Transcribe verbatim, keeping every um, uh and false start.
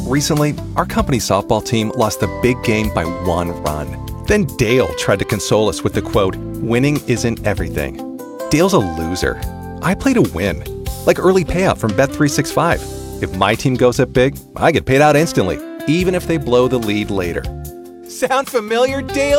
Recently, our company softball team lost the big game by one run. Then Dale tried to console us with the quote, "Winning isn't everything." Dale's a loser. I play to win. Like early payout from Bet three sixty-five. If my team goes up big, I get paid out instantly, even if they blow the lead later. Sound familiar, Dale?